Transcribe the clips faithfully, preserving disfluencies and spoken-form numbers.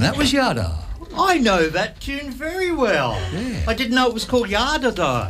And that was Yada. I know that tune very well. Yeah. I didn't know it was called Yada though.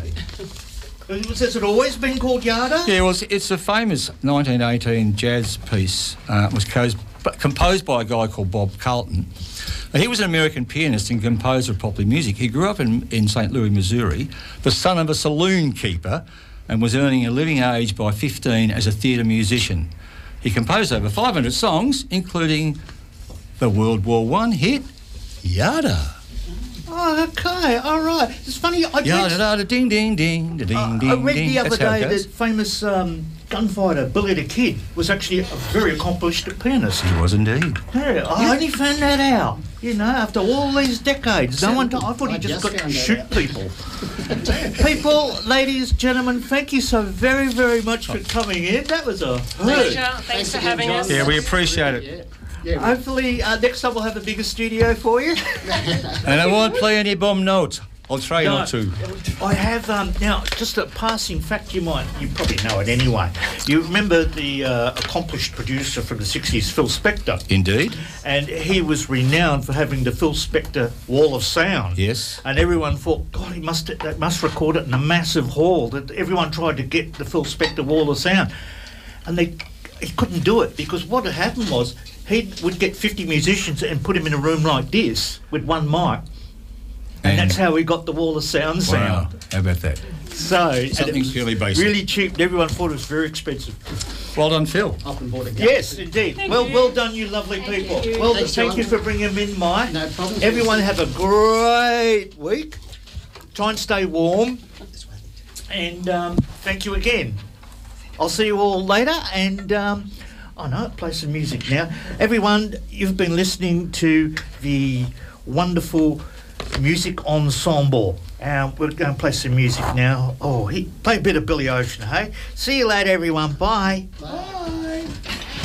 Has it always been called Yada? Yeah, well, it's, it's a famous nineteen eighteen jazz piece. Uh, it was co- composed by a guy called Bob Carlton. He was an American pianist and composer of popular music. He grew up in, in Saint Louis, Missouri, the son of a saloon keeper, and was earning a living wage by fifteen as a theatre musician. He composed over five hundred songs, including the World War One hit, Yada. Oh, okay, all right. It's funny. I Yada, read, da, ding, ding, ding, da, ding, uh, ding, I read ding. the other That's how it day goes. that famous um, gunfighter Billy the Kid was actually a very accomplished pianist. He was indeed. Yeah, I only found that out. You know, after all these decades, no one. I thought he I just, just got to found that shoot out. people. People, ladies, gentlemen, thank you so very, very much for coming in. That was a Pleasure. Thanks, Thanks for again, having John. us. Yeah, we appreciate it. Yeah. Yeah, we- Hopefully, uh, next time we'll have a bigger studio for you. And I won't play any bomb notes. I'll try No, not to. I have um, now just a passing fact. You might, you probably know it anyway. You remember the uh, accomplished producer from the sixties, Phil Spector, Indeed. and he was renowned for having the Phil Spector Wall of Sound. Yes. And everyone thought, God, he must that must record it in a massive hall. That everyone tried to get the Phil Spector Wall of Sound, and they he couldn't do it because what had happened was he would get fifty musicians and put him in a room like this with one mic. And, And- that's how we got the Wall of Sound Wow. sound. How about that? So and Something it was purely basic. really cheap. And everyone thought it was very expensive. Well done, Phil. Up and bought a gun. Yes, indeed. Thank well, you. well done, you lovely people. you. Well, Thanks, thank John. you for bringing them in, Mike. No problem. Everyone have a great week. Try and stay warm. And um, thank you again. I'll see you all later. And um, oh no, play some music now. Everyone, you've been listening to the wonderful music ensemble. Um, we're going to play some music now. Oh, he, play a bit of Billy Ocean, hey? See you later, everyone. Bye. Bye.